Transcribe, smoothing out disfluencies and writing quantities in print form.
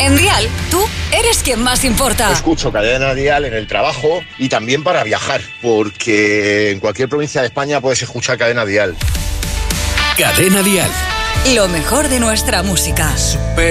En Dial, tú eres quien más importa. Escucho Cadena Dial en el trabajo y también para viajar, porque en cualquier provincia de España puedes escuchar Cadena Dial. Cadena Dial. Lo mejor de nuestra música.